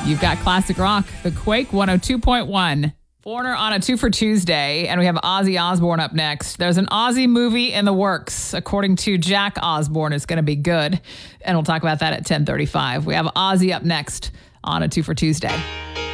You've got classic rock, the Quake 102.1. Foreigner on a 2 for Tuesday, and we have Ozzy Osbourne up next. There's an Ozzy movie in the works. According to Jack Osbourne, it's going to be good, and we'll talk about that at 10:35. We have Ozzy up next on a 2 for Tuesday.